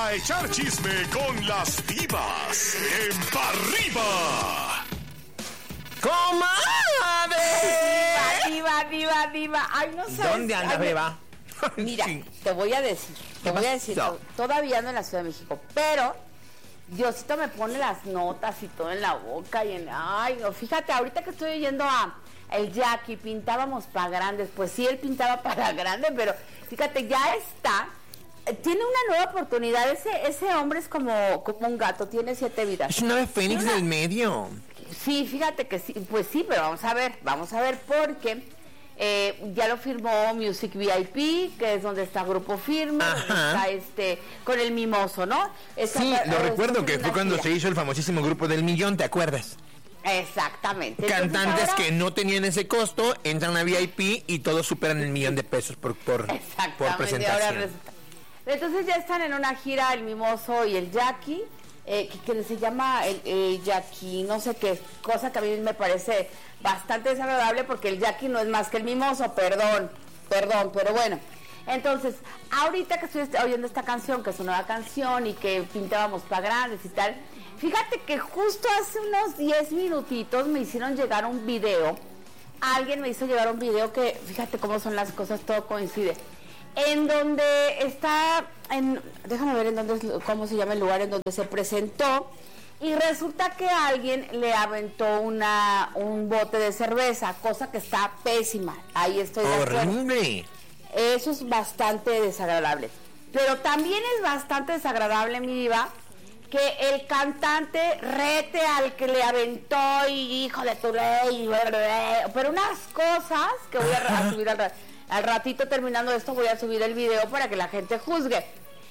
a echar chisme con las divas en Pa' Arriba. ¡Comadre! Diva. Ay, no sé. ¿Dónde andas, beba? Mira, Sí. te voy a decir, pasó? todavía ando en la Ciudad de México, pero Diosito me pone las notas y todo en la boca y ay, no, fíjate, ahorita que estoy oyendo a el Jackie, pintábamos para grandes, pues sí, él pintaba para grandes, pero fíjate, ya está, tiene una nueva oportunidad, ese hombre es como un gato, tiene 7 vidas. Es una ave fénix del medio. Sí, fíjate que sí, pues sí, pero vamos a ver porque ya lo firmó Music VIP, que es donde está Grupo Firme, donde está con el Mimoso, ¿no? Sí, lo recuerdo que fue cuando se hizo el famosísimo Grupo del Millón, ¿te acuerdas? Exactamente. Cantantes ahora, que no tenían ese costo, entran a VIP y todos superan el $1,000,000 por presentación. Ahora resulta. Entonces ya están en una gira el Mimoso y el Jackie, que se llama el Jackie, no sé qué, cosa que a mí me parece bastante desagradable porque el Jackie no es más que el Mimoso, perdón, pero bueno. Entonces, ahorita que estoy oyendo esta canción, que es una nueva canción y que pintábamos para grandes y tal, fíjate que justo hace unos 10 minutitos me hicieron llegar un video, alguien me hizo llegar un video que, fíjate cómo son las cosas, todo coincide, en donde está, déjame ver cómo se llama el lugar en donde se presentó, y resulta que alguien le aventó un bote de cerveza, cosa que está pésima, ahí estoy de acuerdo. ¡Horrible! Eso es bastante desagradable, pero también es bastante desagradable, mi diva, que el cantante rete al que le aventó y hijo de tu ley, pero unas cosas que voy a subir al ratito terminando esto, voy a subir el video para que la gente juzgue.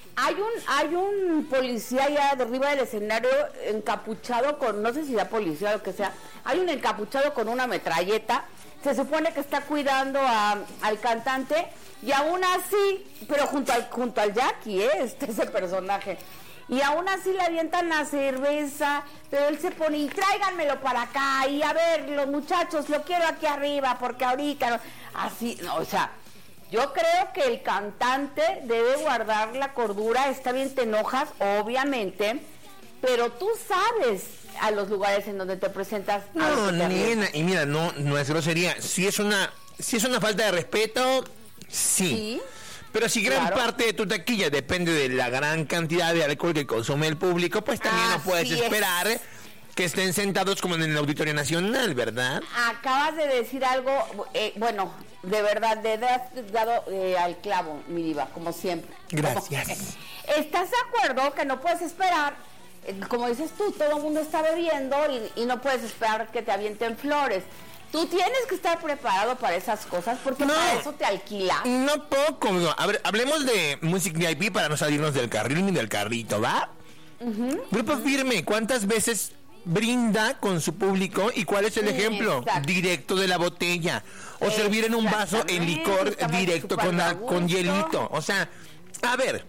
Hay un policía allá de arriba del escenario encapuchado con, no sé si era policía o lo que sea, hay un encapuchado con una metralleta, se supone que está cuidando al cantante y aún así, pero junto al Jackie, ese personaje, y aún así le avientan la cerveza, pero él se pone y tráiganmelo para acá y a ver, los muchachos, lo quiero aquí arriba porque ahorita no, así, no, o sea, yo creo que el cantante debe guardar la cordura, está bien, te enojas, obviamente, pero tú sabes a los lugares en donde te presentas. No, nena, y mira, no es grosería, si es una falta de respeto, sí. Pero si gran parte de tu taquilla depende de la gran cantidad de alcohol que consume el público, pues también no puedes esperar que estén sentados como en el Auditorio Nacional, ¿verdad? Acabas de decir algo, bueno, de verdad, has dado al clavo, mi diva, como siempre. Gracias. ¿Estás de acuerdo que no puedes esperar, como dices tú, todo el mundo está bebiendo y no puedes esperar que te avienten flores? Tú tienes que estar preparado para esas cosas porque para eso te alquila. No poco, no. A ver, hablemos de Music VIP para no salirnos del carril ni del carrito, ¿va? Grupo Firme, ¿cuántas veces brinda con su público y cuál es el ejemplo? Exacto. Directo de la botella. O servir en un vaso en licor directo con hielito. O sea, a ver,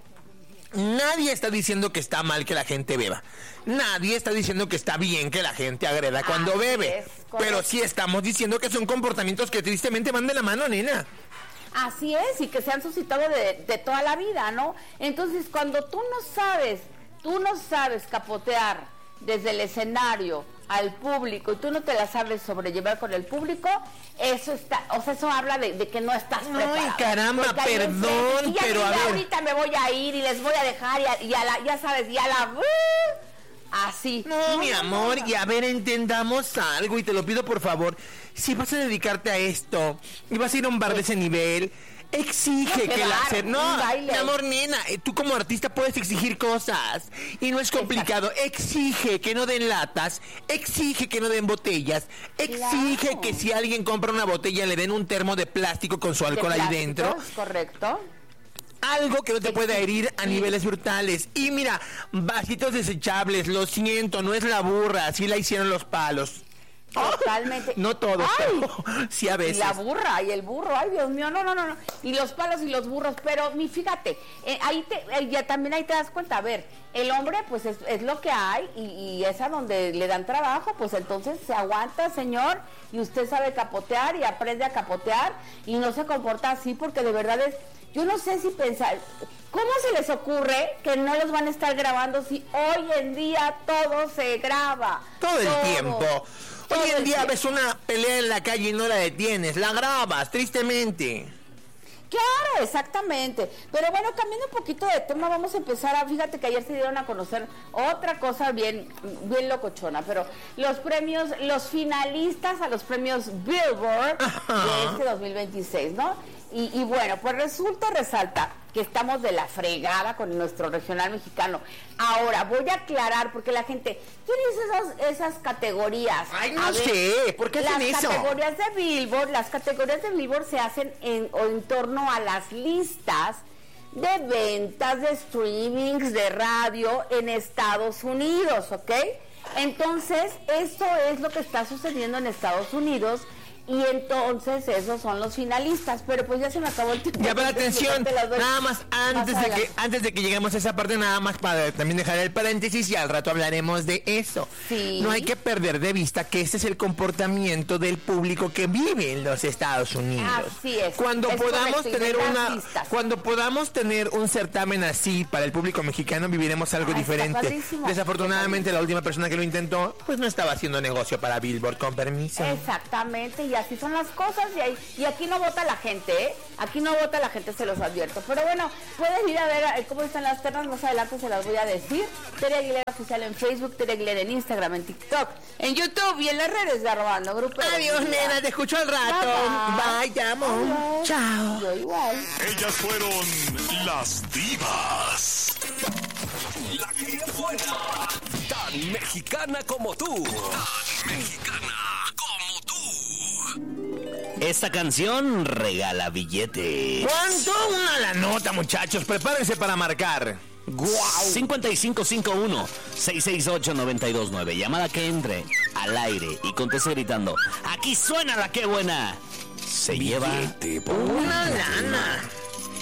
nadie está diciendo que está mal que la gente beba. Nadie está diciendo que está bien que la gente agreda cuando bebe. Pero sí estamos diciendo que son comportamientos que tristemente van de la mano, nena. Así es, y que se han suscitado de toda la vida, ¿no? Entonces, cuando tú no sabes capotear desde el escenario al público y tú no te la sabes sobrellevar con el público, eso habla de que no estás preparado. Ay, caramba, perdón, pero a ver. Ahorita me voy a ir y les voy a dejar ya sabes, así. No, mi amor, y a ver, entendamos algo y te lo pido por favor. Si vas a dedicarte a esto y vas a ir a un bar de ese nivel, exige que mi amor, nena, tú como artista puedes exigir cosas y no es complicado. Exige que no den latas, exige que no den botellas, exige que si alguien compra una botella le den un termo de plástico con su alcohol ahí dentro. Correcto. Algo que no te pueda herir a niveles brutales. Y mira, vasitos desechables, lo siento, no es la burra, así la hicieron los palos. Totalmente. No todos, pero sí a veces. Y la burra y el burro, ay Dios mío, no. Y los palos y los burros, pero fíjate, ya también ahí te das cuenta, a ver, el hombre pues es lo que hay y es a donde le dan trabajo, pues entonces se aguanta, señor, y usted sabe capotear y aprende a capotear y no se comporta así porque de verdad yo no sé si pensar, ¿cómo se les ocurre que no los van a estar grabando si hoy en día todo se graba? Todo el tiempo. Hoy en día ves una pelea en la calle y no la detienes, la grabas, tristemente. Claro, exactamente. Pero bueno, cambiando un poquito de tema, vamos a empezar fíjate que ayer se dieron a conocer otra cosa bien locochona, pero los finalistas a los premios Billboard de este 2026, ¿no? Y bueno, pues resalta que estamos de la fregada con nuestro regional mexicano. Ahora, voy a aclarar, porque la gente, ¿quién hizo esas categorías? Ay, no sé, ¿por qué hacen eso? Las categorías de Billboard se hacen en torno a las listas de ventas, de streamings, de radio en Estados Unidos, ¿ok? Entonces, eso es lo que está sucediendo en Estados Unidos. Y entonces esos son los finalistas, pero pues ya se me acabó el tiempo. Ya, pero atención, nada más antes de que lleguemos a esa parte, nada más para también dejar el paréntesis y al rato hablaremos de eso. Sí. No hay que perder de vista que este es el comportamiento del público que vive en los Estados Unidos. Así es. Cuando podamos tener un certamen así para el público mexicano, viviremos algo diferente. Desafortunadamente la última persona que lo intentó, pues no estaba haciendo negocio para Billboard, con permiso. Exactamente, y así son las cosas, y aquí no vota la gente, ¿eh? Aquí no vota la gente, se los advierto. Pero bueno, pueden ir a ver cómo están las ternas, más adelante se las voy a decir. Tere Aguilera Oficial en Facebook, Tere Aguilera en Instagram, en TikTok, en YouTube y en las redes de Armando Grupo. Adiós, nena, te escucho al rato. Bye, te amo. Adiós. Chao. Yo igual. Ellas fueron las divas. La que es buena. Tan mexicana como tú. Tan mexicana como tú. Esta canción regala billetes. ¿Cuánto? Una la nota, muchachos. Prepárense para marcar. ¡Guau! 5551-668-929. Llamada que entre al aire y conteste gritando: ¡aquí suena la que buena! Se lleva una lana.